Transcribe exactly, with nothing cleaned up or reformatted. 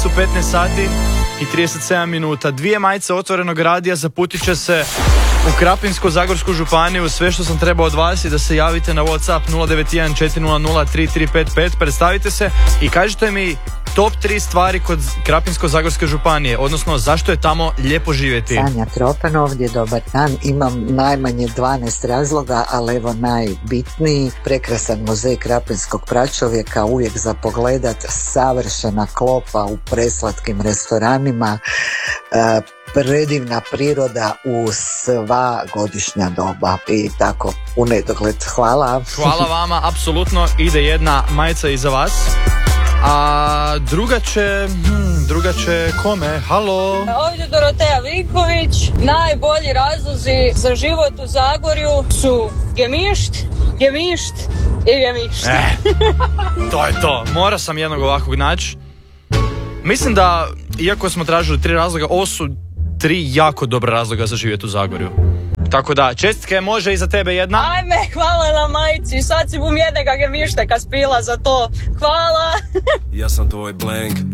su petnaest sati i trideset sedam minuta. Dvije majice Otvorenog radija zaputit će se u Krapinsko-zagorsku županiju. Sve što sam trebao od vas je da se javite na WhatsApp nula devet jedan četiri nula nula tri tri pet pet, predstavite se i kažite mi top tri stvari kod Krapinsko-zagorske županije, odnosno zašto je tamo lijepo živjeti. Sanja Tropan ovdje, dobar dan. Imam najmanje dvanaest razloga, ali evo najbitniji, prekrasan muzej krapinskog pračovjeka, uvijek za pogledat, savršena klopa u preslatkim restoranima, e, predivna priroda u sva godišnja doba i tako u nedogled. Hvala. Hvala vama, apsolutno ide jedna majica iza vas. A druga će, hmm, druga će kome? Halo? Ovdje Doroteja Vinković. Najbolji razlozi za život u Zagorju su gemišt, gemišt i gemišt. Eh, to je to. Morao sam jednog ovakvog naći. Mislim da, iako smo tražili tri razloga, ovo su tri jako dobra razloga za živjeti u Zagorju. Tako da, čestitke, može i za tebe jedna. Ajme, hvala na majici. Sad si bum jednega gemišta kad spila za to. Hvala. Ja sam tvoj blank.